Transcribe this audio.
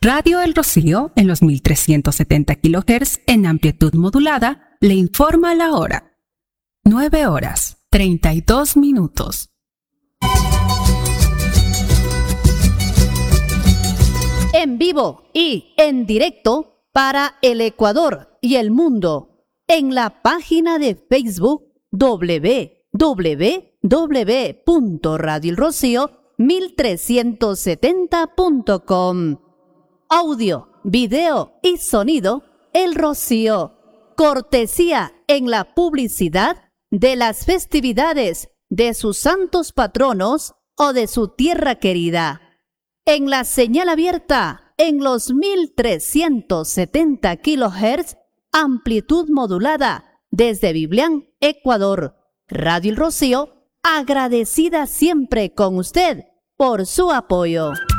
Radio El Rocío, en los 1370 kHz en amplitud modulada, le informa la hora. 9:32. En vivo y en directo para el Ecuador y el mundo, en la página de Facebook www.radioelrocío1370.com. Audio, video y sonido El Rocío. Cortesía en la publicidad de las festividades de sus santos patronos o de su tierra querida. En la señal abierta en los 1370 kHz, amplitud modulada desde Biblián, Ecuador. Radio El Rocío, agradecida siempre con usted por su apoyo.